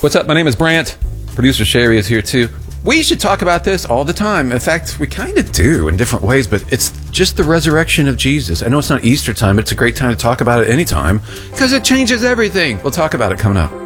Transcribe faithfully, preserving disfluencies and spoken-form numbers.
What's up? My name is Brant. Producer Sherry is here too. We should talk about this all the time. In fact, we kind of do in different ways, but it's just the resurrection of Jesus. I know it's not Easter time, but it's a great time to talk about it anytime because it changes everything. We'll talk about it coming up.